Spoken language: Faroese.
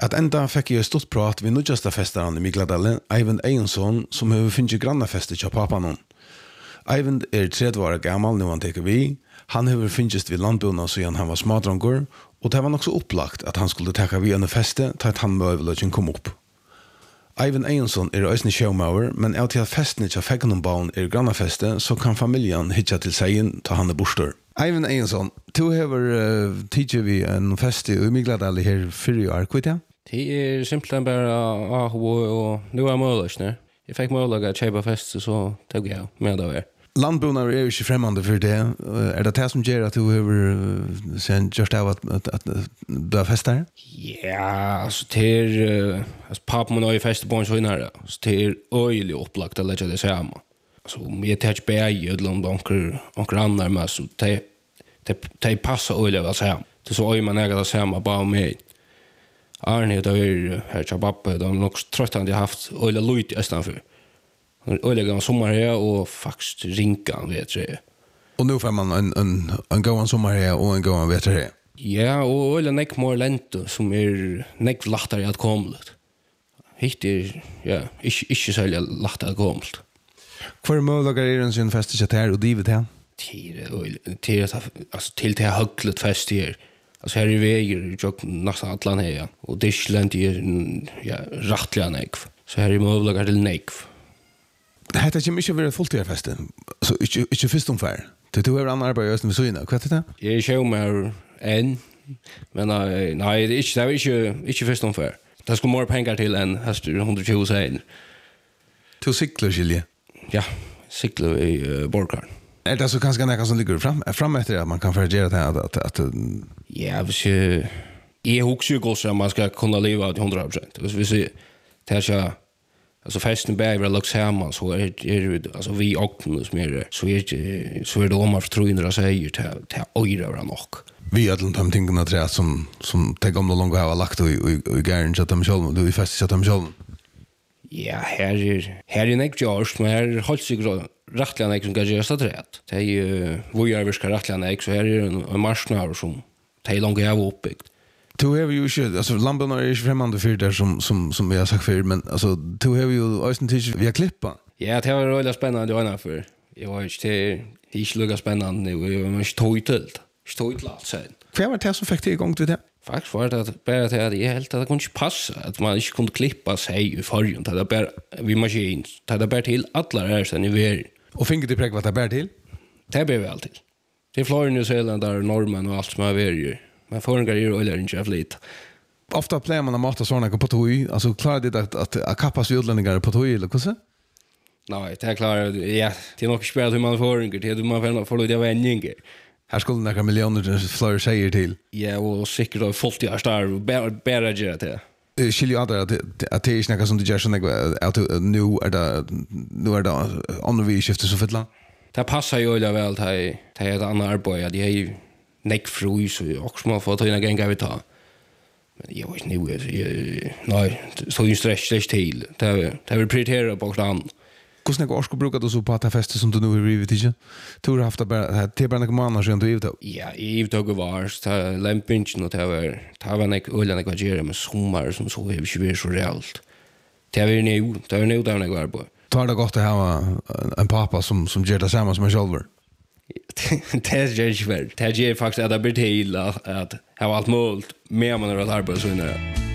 Att enda fick jag stort prat vid nudjasta festaren I Mikladalen, Eivind Eionsson, som har finnit grannafester till pappan. Eivind 30 år gammal nu han teker vi. Han har finnst vid landbuna siden han var smadrangur, och det var också upplagt att han skulle teka vid en feste till att han möjligen kom upp. Eivind Eionsson ösni showmauer, men av till att festen inte fick någon barn grannafeste, så kan familjen hitcha till sig ta han bostor. Eivind Eionsson, du har tidigare vid en fest I Mikladal här 4 år, kvittia? Det simpelthen bara och nu är möjligt, ne? Jag fick möjlighet att köpa fest så tog jag med av er. Landbrunar ju inte främmande för det. Det som gör att du har sen just av att du har festar? Ja, alltså till pappan har ju fest på en sån här. Så till öjlig upplagt att lägga det samma. Alltså jag tar inte bäg eller onker andra med så det passar öjlig att säga. Det så öj man äger det samma bara med. Arne då här Chabappe de nog trött han haft öjlig lut utanför. Öjlig gång sommar här och faktiskt rinkan vet jag. Och nu får man en gång sommar här och en gång vet jag. Ja, och öjlig nek mer lent som nek lättare att komma. Hittir ja, inte så lättare att komma. Kvar möjliga en sin fest I här och divet här? Till det högligt fest här. Alltså här I väger jag nästan atlan här. Och Dyschland ja, rättliga nekv. Så här möjliga till nekv. Det här är inte väldigt fullt I festen. Så inte först ungefär. Du har annan arbete I Östen vid vad är det? Jag är showmer en. Men nej, det är inte först ungefär. Det skulle mer pengar till än hästur 120 sen. Du cyklar, Gilje? Ja, cyklar I Borgar. Är det så ganska näka som ligger fram efter att man kan förgera det att ja, hvis jag huxar ju också att man ska kunna leva till 100%. Hvis det är så alltså festen bäver lux hemma så är alltså vi åknar som är så är det om man förtroendra säger till öra vara nog. Vi har de tingna trä som det gamla långa har lagt och I gärn så att de själva du I fest så att de själva. Ja, här är nek George, men här hålls sig rättliga nek som kan göra så rätt. Det är ju vojarviska rättliga nek, så här är en marsnör som det är långt jag uppbyggt. Du har ju inte, alltså lamporna är ju främmande för det som jag har sagt för, men alltså du har ju östen tid via klippa. Ja, det var väldigt spännande att för. Jag var inte det är inte lika spännande nu, jag var inte tojtelt. Stojtlat sen. Vad var det som fick dig igång till det? Faktiskt var det bara till att jag helt att det kunde inte passa att man inte kunde klippa sig I förrjun. Det bara vid maskin. Det bara till alla är sen I ver. Och fick du präck vad det bär till? Det bär vi alltid. Det är Florida, New Zealand, där normen och allt som är ver. Men förringar är eller inte jag flit. Ofta plejer man att mata sådana på tog. Alltså klarar det att kappas vid utlänningar på tog eller vad? Nej, det är klart. Ja, det är nog spelat hur man förringar. Det är man får lite vändningar. Här skulle några miljoner fler säger till. Ja, och säkert har fått jag starr och bära göra det. Skiljer andra att det är snacka som det gör såna att nu är det andra vi skiftar så fettla. Det passar ju väl till ett annat arbete. Det är ju neckfrui så också man får ta in en gång vi ta. Men jag vet nu nej, så ju stress till. Det vill prioritera på stan. Hur snägga orsko brukar du så på att fester som du nu har rivit inte? Du har haft det bara några månader sedan du givet av? Ja, givet av var så lämpingen och det var en ölen jag gör med sommar som så är ju så reellt. Det är nu där jag går på. Tar det gott att ha en pappa som gör det samma som en själv? Det är ju väl. Det är faktiskt att det blir till att ha allt möjligt med man har ett arbete så innan.